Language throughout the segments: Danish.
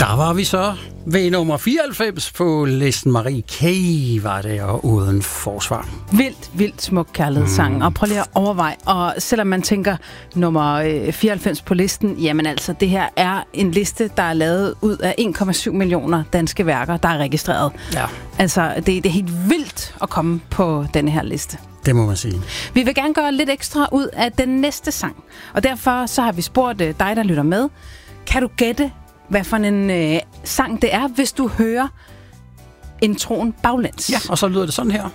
Der var vi så ved nummer 94 på listen. Marie K. var det, og Uden Forsvar. Vildt smuk kærlighedssang. Og prøv lige at overveje. Og selvom man tænker nummer 94 på listen, jamen altså, det her er en liste, der er lavet ud af 1,7 millioner danske værker, der er registreret. Ja. Altså, det er helt vildt at komme på denne her liste. Det må man sige. Vi vil gerne gøre lidt ekstra ud af den næste sang. Og derfor så har vi spurgt dig, der lytter med. Kan du gætte, hvad for en sang det er, hvis du hører introen baglæns? Ja, og så lyder det sådan her.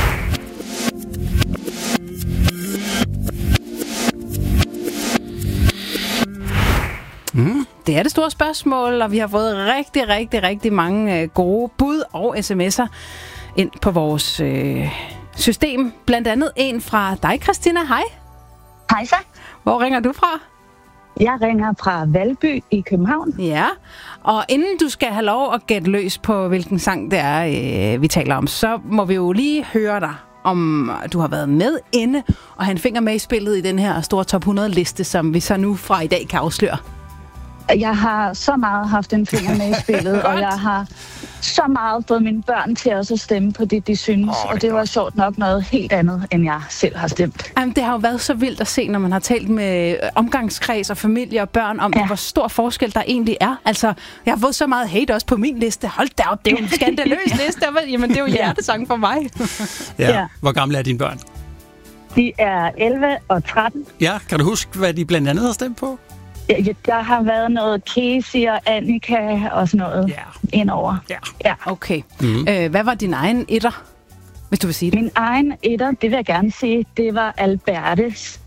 Det er det store spørgsmål, og vi har fået rigtig mange gode bud og sms'er ind på vores system. Blandt andet en fra dig, Christina. Hej. Hej så. Hvor ringer du fra? Jeg ringer fra Valby i København. Ja, og inden du skal have lov at gætte løs på, hvilken sang det er, vi taler om, så må vi jo lige høre dig, om du har været med inde og have en finger med i spillet i den her store top 100-liste, som vi så nu fra i dag kan afsløre. Jeg har så meget haft en finger med i spillet, og jeg har så meget fået mine børn til også at stemme på det, de synes. Og det var sjovt nok noget helt andet, end jeg selv har stemt. Jamen, det har jo været så vildt at se, når man har talt med omgangskreds og familie og børn om, hvor stor forskel der egentlig er. Altså, jeg har fået så meget hate også på min liste. Hold da op, det er jo en skandaløs liste. Jamen, det er jo hjertesang for mig. Ja. Hvor gamle er dine børn? De er 11 og 13. Ja, kan du huske, hvad de blandt andet har stemt på? Der har været noget Casey og Annika og sådan noget indover. Ja. Okay. Hvad var din egen etter, hvis du vil sige det? Min egen etter, det vil jeg gerne sige, det var Albertes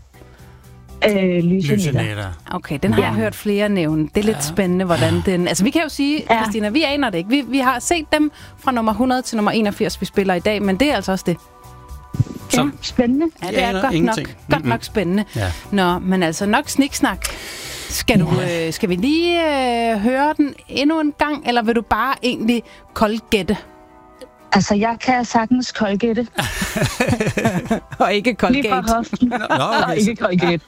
Lysenetter. Okay, den har jeg hørt flere nævne. Det er lidt spændende, hvordan den... Altså, vi kan jo sige, Christina, vi aner det ikke. Vi har set dem fra nummer 100 til nummer 81, vi spiller i dag, men det er altså også det. Ja, spændende. Ja, det er godt nok spændende. Ja. Nå, men altså nok sniksnak. Skal vi lige høre den endnu en gang, eller vil du bare egentlig koldgætte? Altså, jeg kan sagtens koldgætte. Og ikke koldgætte. Lige fra hoften. Og ikke koldgætte.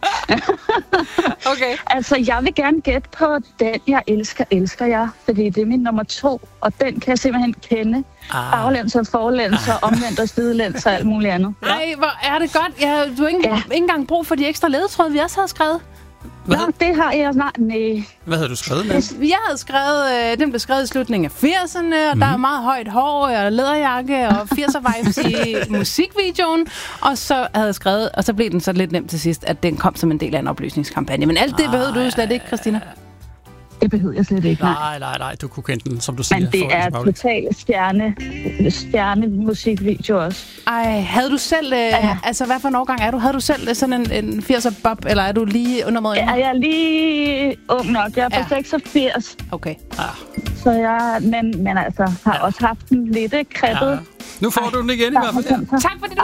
Okay. Altså, jeg vil gerne gætte på den, jeg elsker jeg. Fordi det er min nummer 2, og den kan jeg simpelthen kende. Baglæns og forlæns og omvendt og sidelæns og alt muligt andet. Ej, hvor er det godt. Du har ikke engang brug for de ekstra ledetråde, vi også havde skrevet. Nå, det har jeg snart. Nej. Hvad havde du skrevet med? Jeg havde skrevet, den blev skrevet i slutningen af 80'erne, og der er meget højt hår og læderjakke og 80'er-vibes i musikvideoen. Og så havde jeg skrevet, og så blev den så lidt nemt til sidst, at den kom som en del af en oplysningskampagne. Men alt det behøvede du jo slet ikke, Christina. Det behøver jeg slet ikke, nej. Du kunne kende den, som du siger. Men det er totalt stjerne musikvideo også. Ej, havde du selv... Altså, hvad for en årgang er du? Havde du selv sådan en 80'er bob, eller er du lige under måde? Ja, jeg er lige ung nok. Jeg er på 86. Okay. Så jeg... Men altså, har også haft den lidt kreppet. Nu får du den igen i hvert fald. Tak for det,